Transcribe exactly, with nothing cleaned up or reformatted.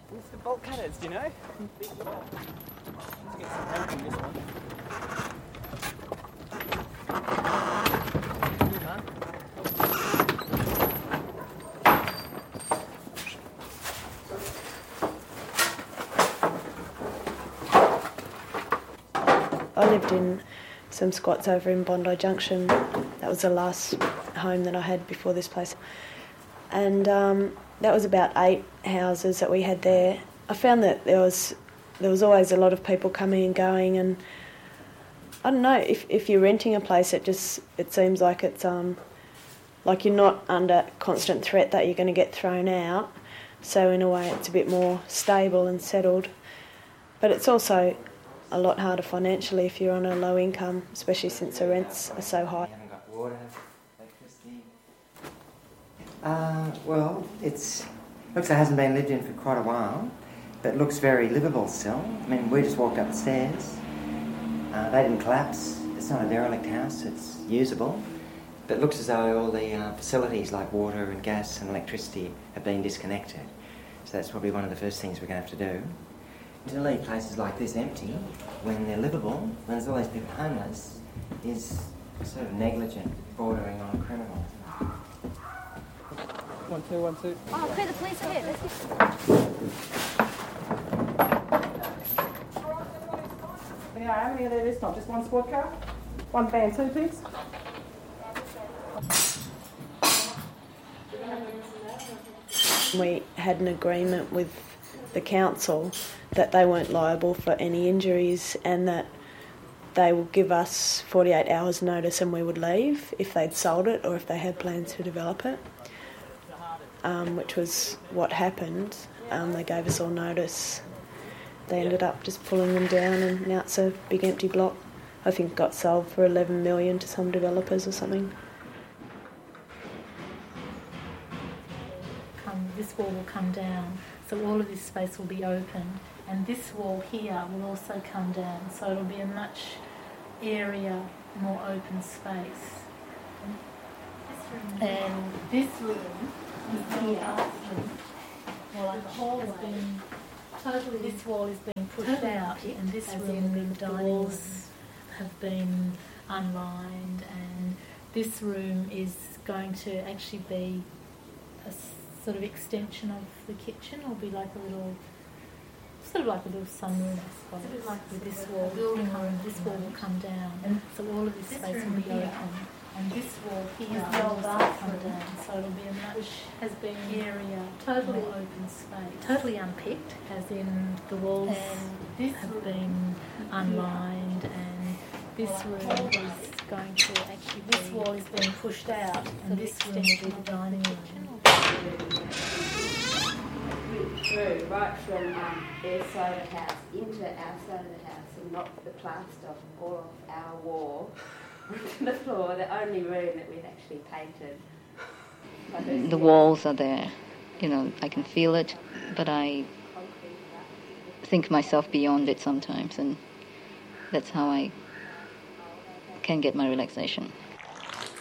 It's the bolt cutters, you know? Let's get some help in this one. Good, huh? I lived in some squats over in Bondi Junction. That was the last home that I had before this place. And um, that was about eight houses that we had there. I found that there was there was always a lot of people coming and going, and I don't know, if if you're renting a place, it just it seems like it's um like you're not under constant threat that you're going to get thrown out. So in a way, it's a bit more stable and settled. But it's also a lot harder financially if you're on a low income, especially since the rents are so high. You haven't got water, electricity. Uh, well, it's looks like it hasn't been lived in for quite a while, but looks very livable still. I mean, we just walked up the stairs. Uh, they didn't collapse. It's not a derelict house. It's usable, but it looks as though all the uh, facilities like water and gas and electricity have been disconnected. So that's probably one of the first things we're going to have to do. To leave places like this empty, when they're livable, when there's all these people homeless, is sort of negligent, bordering on criminal. One, two, one, two. Oh, clear the police ahead. Let's get... Yeah, how many are there this time? Just one squad car? One van, two pigs? We had an agreement with the council that they weren't liable for any injuries and that they will give us forty-eight hours notice and we would leave if they'd sold it or if they had plans to develop it, um, which was what happened. Um, they gave us all notice. They ended up just pulling them down and now it's a big empty block. I think it got sold for eleven million dollars to some developers or something. Um, this wall will come down, so all of this space will be open, and this wall here will also come down, so it'll be a much area, more open space. And this room is here. Well, like the whole has been totally. This wall is being pushed out, and this room, the walls have been unlined, and this room is going to actually be a sort of extension of the kitchen, or be like a little, sort of like a little sunroom, I suppose. Like with this wall, come, this wall will come down, and so all of this space will be open, and this wall here will also come down, so it'll be a much has been area, totally open space, totally unpicked, as in the walls and have been unlined, and this room is going to actually be, this wall is being pushed out, and this room will be the dining room. Through right from um, their side of the house into our side of the house and knocked the plaster off all of our wall onto the floor, the only room that we've actually painted. The walls are there, you know, I can feel it, but I think myself beyond it sometimes, and that's how I can get my relaxation.